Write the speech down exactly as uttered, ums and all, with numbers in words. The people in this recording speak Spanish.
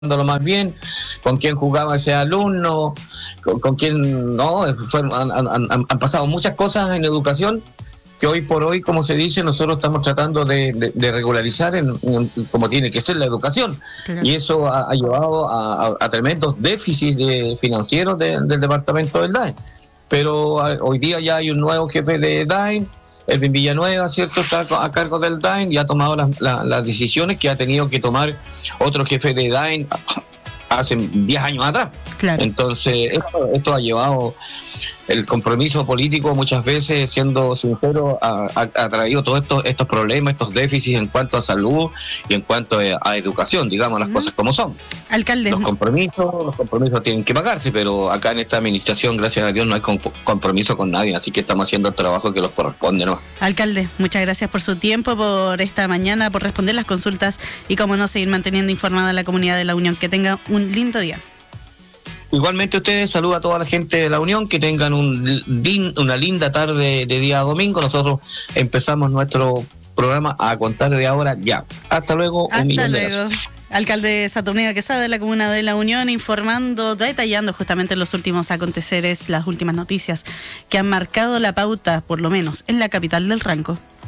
lo más bien, con quién jugaba ese alumno, con, con quién no, fueron, han, han, han pasado muchas cosas en educación que hoy por hoy, como se dice, nosotros estamos tratando de, de, de regularizar en, en, como tiene que ser la educación. Claro. Y eso ha, ha llevado a, a, a tremendos déficits de, financieros de, del departamento del D A E. Pero a, hoy día ya hay un nuevo jefe de D A E, Elvin Villanueva, ¿cierto? Está a cargo del D A E y ha tomado las, las, las decisiones que ha tenido que tomar otro jefe de D A E hace diez años atrás. Claro. Entonces, esto, esto ha llevado el compromiso político, muchas veces, siendo sincero, ha, ha, ha traído todos estos, estos problemas, estos déficits en cuanto a salud y en cuanto a, a educación, digamos las uh-huh. cosas como son. Alcalde. Los compromisos, los compromisos tienen que pagarse, pero acá en esta administración, gracias a Dios, no hay compromiso con nadie, así que estamos haciendo el trabajo que nos corresponde, ¿no? Alcalde, muchas gracias por su tiempo, por esta mañana, por responder las consultas y, como no, seguir manteniendo informada a la comunidad de La Unión. Que tenga un lindo día. Igualmente ustedes, saluda a toda la gente de La Unión, que tengan un, una linda tarde de día domingo. Nosotros empezamos nuestro programa a contar de ahora ya. Hasta luego. Hasta un millón luego. De gracias. Alcalde Saturnino Quesada de la Comuna de La Unión, informando, detallando justamente los últimos aconteceres, las últimas noticias que han marcado la pauta, por lo menos en la capital del Ranco.